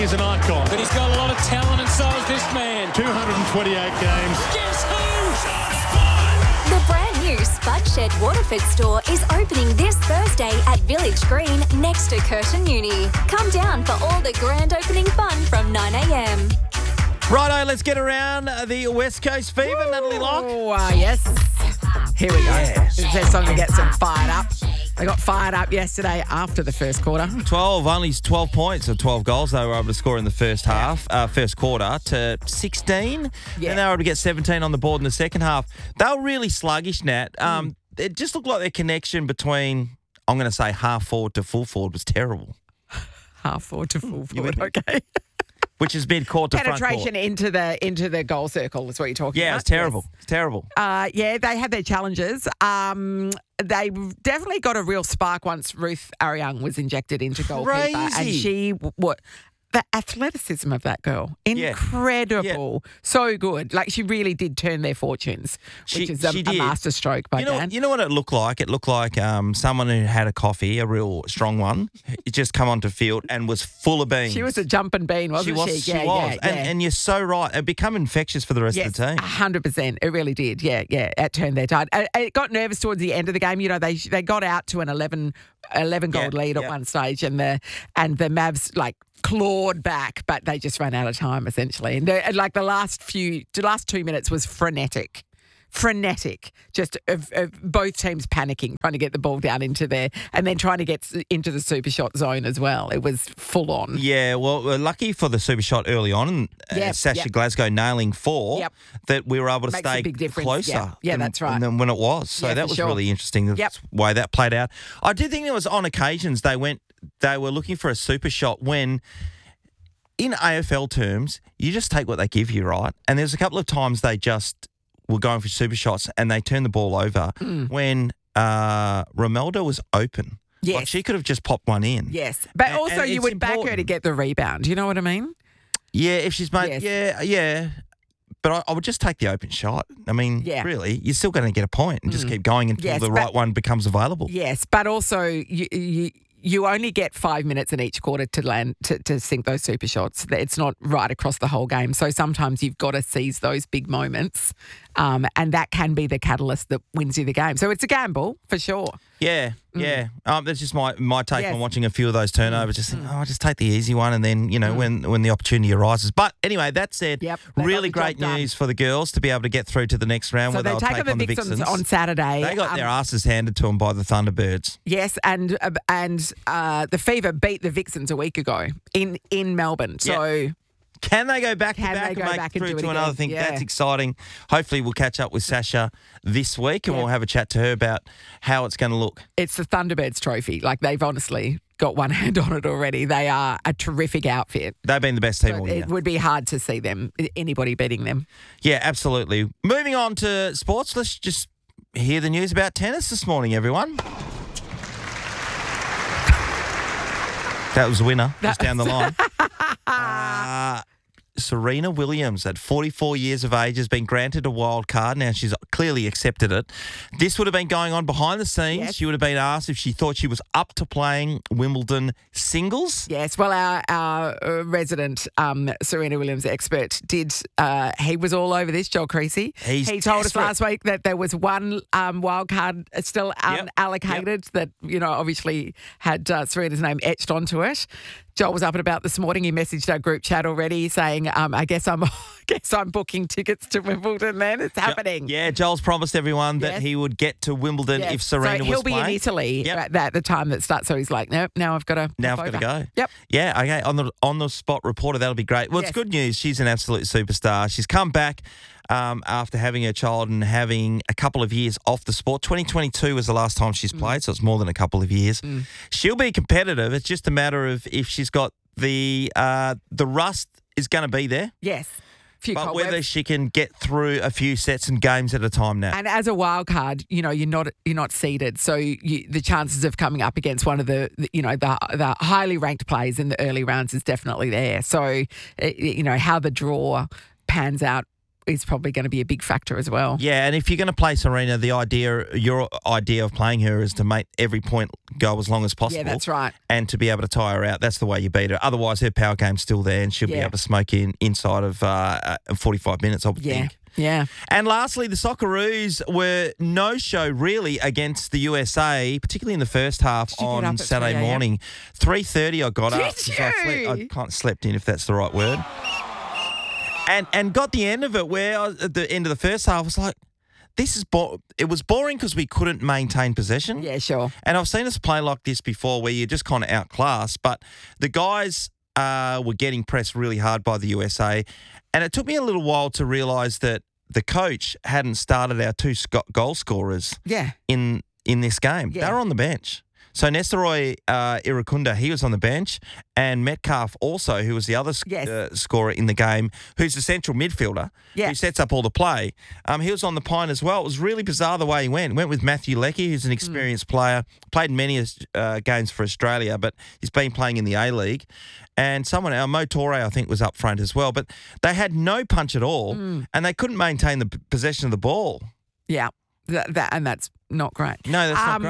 He's an icon. But he's got a lot of talent, and so is this man. 228 games. Guess who? The brand new Spud Shed Waterford store is opening this Thursday at Village Green next to Curtin Uni. Come down for all the grand opening fun from 9 a.m. Righto, let's get around the West Coast Fever, Natalie Locke. Oh, yes. Here we go. Yes. It's their song to get some fired up. They got fired up yesterday after the first quarter. Only 12 points or 12 goals they were able to score in the first quarter to 16. Yeah. And they were able to get 17 on the board in the second half. They were really sluggish, Nat. It just looked like their connection between, I'm going to say, half forward to full forward was terrible. Half forward to full forward, okay. Which is mid-court to front court. Penetration into the goal circle is what you're talking about. Yeah, it's terrible. Yes. It's terrible. Yeah, they had their challenges. They definitely got a real spark once Ruth Ariang was injected into goalkeeper. And Crazy. she, the athleticism of that girl, incredible. Yeah. So good. Like, she really did turn their fortunes, which is a did. masterstroke by Dan. You know what it looked like? It looked like someone who had a coffee, a real strong one. It just come onto field and was full of beans. She was a jumping bean, wasn't she? She was. And you're so right. It became infectious for the rest of the team. 100%. It really did. Yeah. It turned their tide. It got nervous towards the end of the game. You know, they got out to an 11 goal lead at one stage, and the Mavs clawed back, but they just ran out of time essentially. And the last 2 minutes was frenetic, just of both teams panicking, trying to get the ball down into there, and then trying to get into the super shot zone as well. It was full on. Yeah, well, we're lucky for the super shot early on, and Sasha Glasgow nailing 4, that we were able to stay closer. Yeah, that's right. Than when it was. So that was really interesting. That's way that played out. I did think there was on occasions they were looking for a super shot when, in AFL terms, you just take what they give you, right? And there's a couple of times they just were going for super shots and they turned the ball over when Romelda was open. Yes. Like, she could have just popped one in. Yes. But also you would back her to get the rebound. You know what I mean? Yeah, if she's made... Yes. Yeah. But I would just take the open shot. I mean, really, you're still going to get a point and just keep going until the right one becomes available. Yes, but also you only get 5 minutes in each quarter to land to sink those super shots. It's not right across the whole game. So sometimes you've got to seize those big moments, and that can be the catalyst that wins you the game. So it's a gamble for sure. Yeah. That's just my take on watching a few of those turnovers. Just think, just take the easy one, and then when the opportunity arises. But anyway, that said, really great news for the girls to be able to get through to the next round. So where they take on the Vixens on Saturday. They got their asses handed to them by the Thunderbirds. Yes, and the Fever beat the Vixens a week ago in Melbourne. So. Can they go back to back and make through to another thing? Yeah. That's exciting. Hopefully we'll catch up with Sasha this week and we'll have a chat to her about how it's going to look. It's the Thunderbirds trophy. They've honestly got one hand on it already. They are a terrific outfit. They've been the best team all year. It would be hard to see anybody beating them. Yeah, absolutely. Moving on to sports, let's just hear the news about tennis this morning, everyone. That was the winner, just down the line. Serena Williams, at 44 years of age, has been granted a wild card. Now, she's clearly accepted it. This would have been going on behind the scenes. Yes. She would have been asked if she thought she was up to playing Wimbledon singles. Yes, well, our resident Serena Williams expert he was all over this, Joel Creasy. He told us last week that there was one wild card still unallocated that, obviously had Serena's name etched onto it. Joel was up and about this morning. He messaged our group chat already saying, I guess I'm booking tickets to Wimbledon then. It's happening. Yeah, Joel's promised everyone that he would get to Wimbledon if Serena was playing. So he'll be in Italy at the time that starts. So he's like, nope, now I've got to go. Yep. Yeah, okay, on the spot reporter, that'll be great. Well, it's good news. She's an absolute superstar. She's come back after having her child and having a couple of years off the sport. 2022 was the last time she's played, so it's more than a couple of years. She'll be competitive. It's just a matter of if she's got the rust is going to be there. Yes. But whether she can get through a few sets and games at a time now. And as a wild card, you're not seeded, so the chances of coming up against one of the highly ranked players in the early rounds is definitely there. So how the draw pans out is probably going to be a big factor as well. Yeah, and if you're going to play Serena, your idea of playing her is to make every point go as long as possible. Yeah, that's right. And to be able to tie her out. That's the way you beat her. Otherwise, her power game's still there and she'll be able to smoke inside of 45 minutes, I would think. Yeah. And lastly, the Socceroos were no-show really against the USA, particularly in the first half on Saturday morning. 3:30 I got up. I slept in, if that's the right word. And got the end of it where at the end of the first half I was like, it was boring because we couldn't maintain possession. Yeah, sure. And I've seen us play like this before where you're just kind of outclassed, but the guys were getting pressed really hard by the USA. And it took me a little while to realise that the coach hadn't started our two goal scorers in this game. Yeah. They were on the bench. So Nestoroi Irukunda, he was on the bench, and Metcalf also, who was the other scorer in the game, who's the central midfielder, who sets up all the play. He was on the pine as well. It was really bizarre the way he went. Went with Matthew Leckie, who's an experienced player, played many games for Australia, but he's been playing in the A-League. And Mo Torre, I think, was up front as well. But they had no punch at all, and they couldn't maintain the possession of the ball. Yeah, and that's not great. No, that's not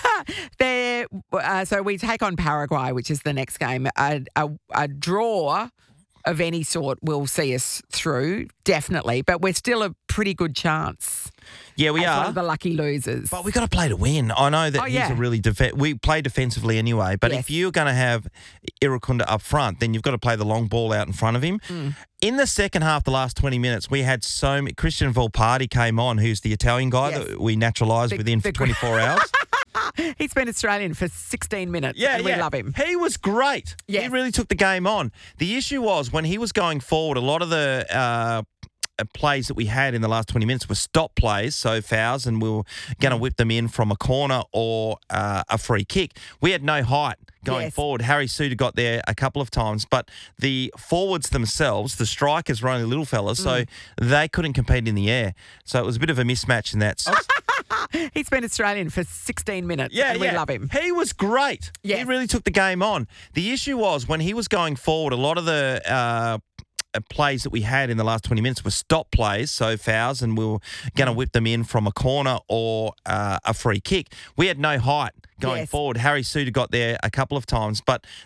great. So we take on Paraguay, which is the next game. A draw of any sort will see us through, definitely. But we're still a pretty good chance. Yeah, we are. One of the lucky losers. But we got to play to win. I know that he's a really we play defensively anyway. But if you're going to have Irukunda up front, then you've got to play the long ball out in front of him. In the second half, the last 20 minutes, we had Christian Volpardi came on, who's the Italian guy that we naturalised within 24 hours. He's been Australian for 16 minutes. And we love him. He was great. Yes. He really took the game on. The issue was when he was going forward, a lot of the plays that we had in the last 20 minutes were stop plays, so fouls, and we were going to whip them in from a corner or a free kick. We had no height going forward. Harry Suter got there a couple of times, but the forwards themselves, the strikers were only little fellas, so they couldn't compete in the air. So it was a bit of a mismatch in that sense. He's been Australian for 16 minutes. And we love him. He was great. He really took the game on. The issue was when he was going forward, a lot of the plays that we had in the last 20 minutes were stop plays, so fouls, and we were going to whip them in from a corner or a free kick. We had no height going forward. Harry Suter got there a couple of times, but